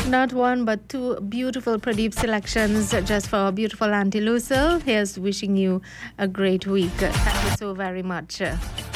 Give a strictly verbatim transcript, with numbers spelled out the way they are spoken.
Not one but two beautiful Pradeep selections just for our beautiful Auntie Lucille. Here's wishing you a great week. Thank you so very much.